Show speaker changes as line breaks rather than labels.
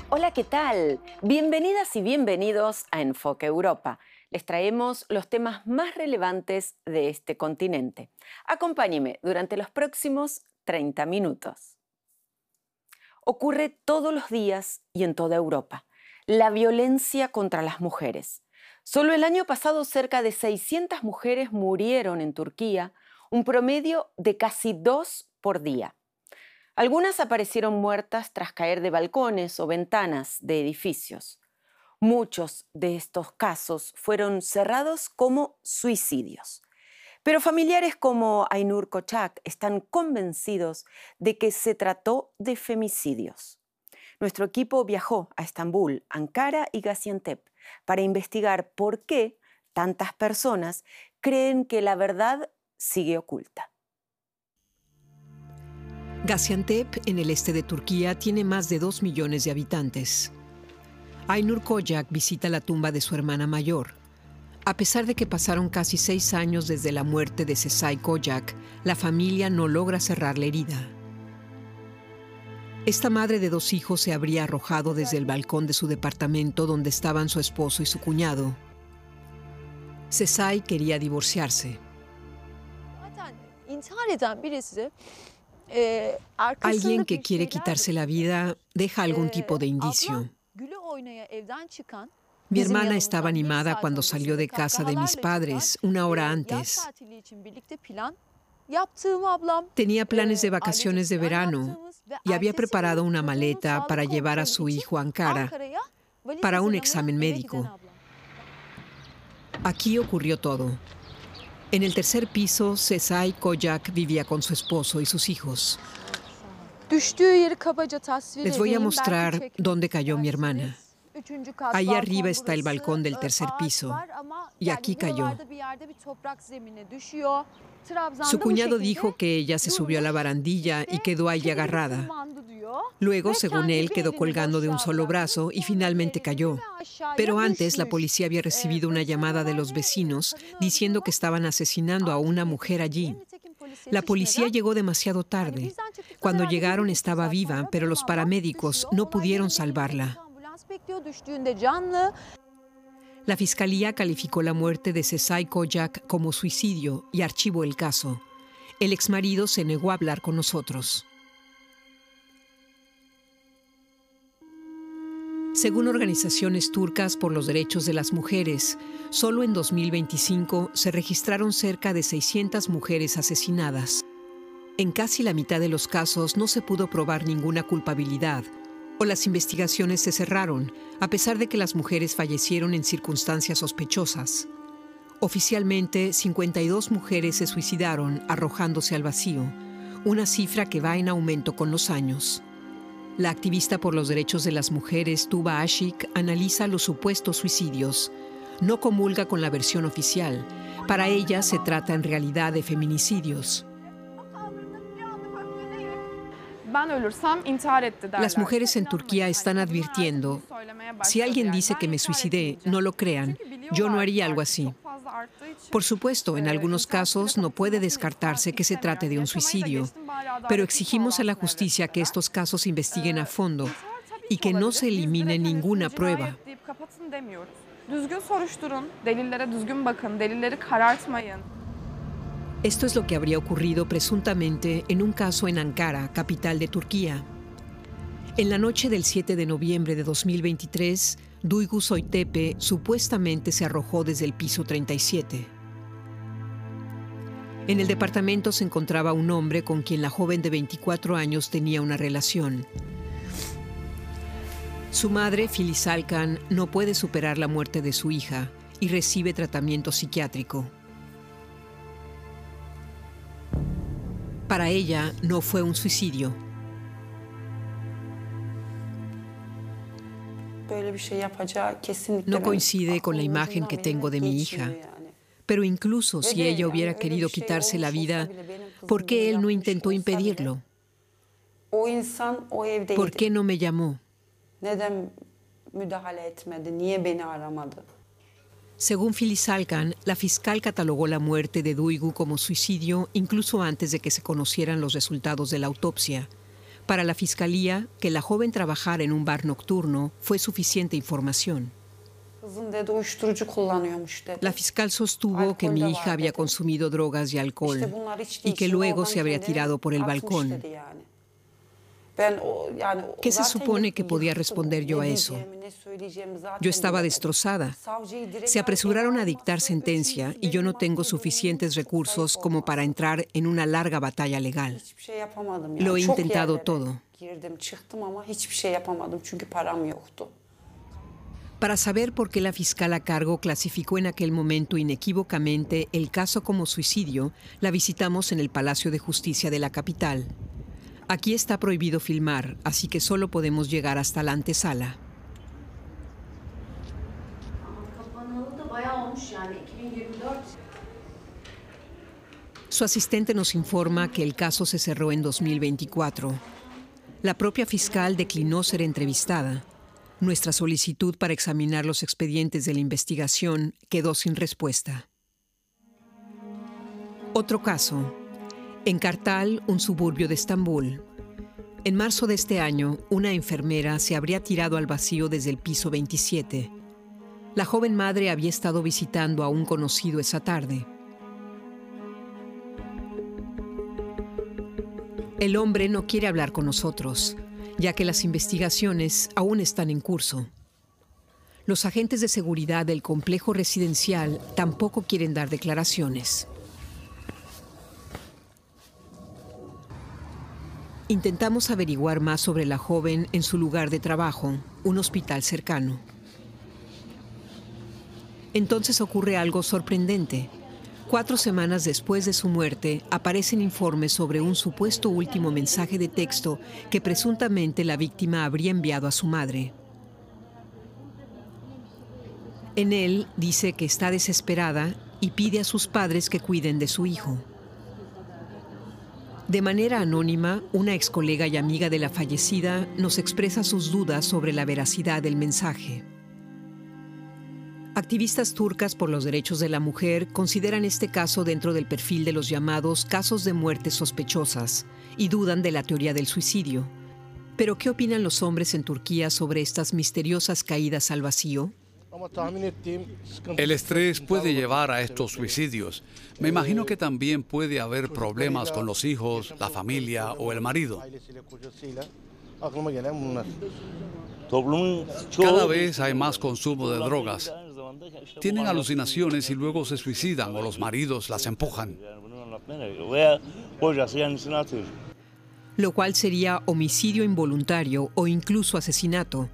Hola, ¿qué tal? Bienvenidas y bienvenidos a Enfoque Europa. Les traemos los temas más relevantes de este continente. Acompáñeme durante los próximos 30 minutos. Ocurre todos los días y en toda Europa. La violencia contra las mujeres. Solo el año pasado cerca de 600 mujeres murieron en Turquía, un promedio de casi 2 por día. Algunas aparecieron muertas tras caer de balcones o ventanas de edificios. Muchos de estos casos fueron cerrados como suicidios. Pero familiares como Aynur Koçak están convencidos de que se trató de femicidios. Nuestro equipo viajó a Estambul, Ankara y Gaziantep para investigar por qué tantas personas creen que la verdad sigue oculta.
Gaziantep, en el este de Turquía, tiene más de 2 millones de habitantes. Aynur Koçak visita la tumba de su hermana mayor. A pesar de que pasaron casi 6 años desde la muerte de Sezai Koçak, la familia no logra cerrar la herida. Esta madre de 2 hijos se habría arrojado desde el balcón de su departamento donde estaban su esposo y su cuñado. Sezai quería divorciarse. Alguien que quiere quitarse la vida deja algún tipo de indicio. Mi hermana estaba animada cuando salió de casa de mis padres 1 hora antes. Tenía planes de vacaciones de verano y había preparado una maleta para llevar a su hijo a Ankara para un examen médico. Aquí ocurrió todo. En el 3er piso, Sezai Koçak vivía con su esposo y sus hijos. Les voy a mostrar dónde cayó mi hermana. Ahí arriba está el balcón del 3er piso, y aquí cayó. Su cuñado dijo que ella se subió a la barandilla y quedó ahí agarrada. Luego, según él, quedó colgando de un solo brazo y finalmente cayó. Pero antes, la policía había recibido una llamada de los vecinos diciendo que estaban asesinando a una mujer allí. La policía llegó demasiado tarde. Cuando llegaron estaba viva, pero los paramédicos no pudieron salvarla. La fiscalía calificó la muerte de Sezai Koçak como suicidio y archivó el caso. El exmarido se negó a hablar con nosotros. Según organizaciones turcas por los derechos de las mujeres, solo en 2025 se registraron cerca de 600 mujeres asesinadas. En casi la mitad de los casos no se pudo probar ninguna culpabilidad, o las investigaciones se cerraron, a pesar de que las mujeres fallecieron en circunstancias sospechosas. Oficialmente, 52 mujeres se suicidaron arrojándose al vacío, una cifra que va en aumento con los años. La activista por los derechos de las mujeres, Tuba Ashik, analiza los supuestos suicidios. No comulga con la versión oficial. Para ella se trata en realidad de feminicidios. Las mujeres en Turquía están advirtiendo, si alguien dice que me suicidé, no lo crean, yo no haría algo así. Por supuesto, en algunos casos no puede descartarse que se trate de un suicidio, pero exigimos a la justicia que estos casos se investiguen a fondo y que no se elimine ninguna prueba. Esto es lo que habría ocurrido presuntamente en un caso en Ankara, capital de Turquía. En la noche del 7 de noviembre de 2023, Duygu Soytepe supuestamente se arrojó desde el piso 37. En el departamento se encontraba un hombre con quien la joven de 24 años tenía una relación. Su madre, Filiz Alkan, no puede superar la muerte de su hija y recibe tratamiento psiquiátrico. Para ella no fue un suicidio. No coincide con la imagen que tengo de mi hija. Pero incluso si ella hubiera querido quitarse la vida, ¿por qué él no intentó impedirlo? ¿Por qué no me llamó? Según Filiz Alkan, la fiscal catalogó la muerte de Duygu como suicidio incluso antes de que se conocieran los resultados de la autopsia. Para la fiscalía, que la joven trabajara en un bar nocturno fue suficiente información. La fiscal sostuvo que mi hija había consumido drogas y alcohol y que luego se habría tirado por el balcón. ¿Qué se supone que podía responder yo a eso? Yo estaba destrozada. Se apresuraron a dictar sentencia y yo no tengo suficientes recursos como para entrar en una larga batalla legal. Lo he intentado todo. Para saber por qué la fiscal a cargo clasificó en aquel momento inequívocamente el caso como suicidio, la visitamos en el Palacio de Justicia de la capital. Aquí está prohibido filmar, así que solo podemos llegar hasta la antesala. Su asistente nos informa que el caso se cerró en 2024. La propia fiscal declinó ser entrevistada. Nuestra solicitud para examinar los expedientes de la investigación quedó sin respuesta. Otro caso. En Kartal, un suburbio de Estambul. En marzo de este año, una enfermera se habría tirado al vacío desde el piso 27. La joven madre había estado visitando a un conocido esa tarde. El hombre no quiere hablar con nosotros, ya que las investigaciones aún están en curso. Los agentes de seguridad del complejo residencial tampoco quieren dar declaraciones. Intentamos averiguar más sobre la joven en su lugar de trabajo, un hospital cercano. Entonces ocurre algo sorprendente. 4 semanas después de su muerte, aparecen informes sobre un supuesto último mensaje de texto que presuntamente la víctima habría enviado a su madre. En él dice que está desesperada y pide a sus padres que cuiden de su hijo. De manera anónima, una ex colega y amiga de la fallecida nos expresa sus dudas sobre la veracidad del mensaje. Activistas turcas por los derechos de la mujer consideran este caso dentro del perfil de los llamados casos de muertes sospechosas y dudan de la teoría del suicidio. ¿Pero qué opinan los hombres en Turquía sobre estas misteriosas caídas al vacío?
El estrés puede llevar a estos suicidios. Me imagino que también puede haber problemas con los hijos, la familia o el marido. Cada vez hay más consumo de drogas. Tienen alucinaciones y luego se suicidan o los maridos las empujan.
Lo cual sería homicidio involuntario o incluso asesinato,